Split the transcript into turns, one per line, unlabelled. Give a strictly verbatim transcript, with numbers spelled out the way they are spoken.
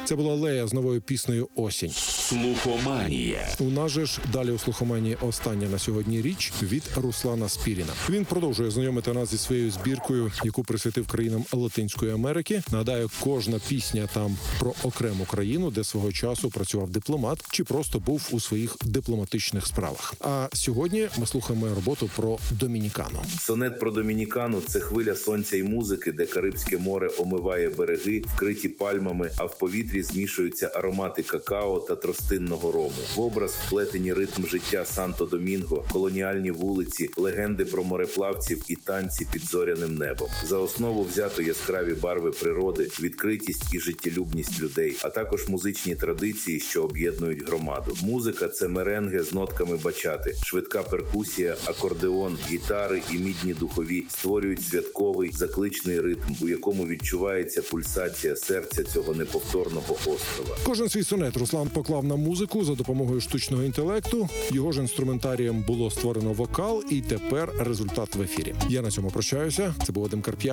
Це була Лея з новою піснею «Осінь».
Слухоманія.
У нас же ж далі у слухоманії остання на сьогодні річ від Руслана Спіріна. Він продовжує знайомити нас зі своєю збіркою, яку присвятив країнам Латинської Америки. Нагадаю, кожна пісня там про окрему країну, де свого часу працював дипломат чи просто був у своїх дипломатичних справах. А сьогодні ми слухаємо роботу про Домінікану.
Сонет про Домінікану – це хвиля сонця і музики, де Карибське море омиває береги, вкриті пальмами, а в повітрі змішуються аромати какао та тростинного рому. В образ вплетені ритм життя Санто-Домінго, колоніальні вулиці, легенди про мореплавців і танці під зоряним небом. За основу взято яскраві барви природи, відкритість і життєлюбність людей, а також музичні традиції, що об'єднують громаду. Музика – це меренге з нотками бачати, швидка перкусія, акордеон, гітари і мідні духові створюють святковий, закличний ритм, у якому відчувається пульсація серця цього неповторного острова.
Кожен свій сонет Руслан поклав на музику за допомогою штучного інтелекту. Його ж інструментарієм було створено вокал, і тепер результат в ефірі. Я на цьому прощаюся. Це був Вадим Карп'як.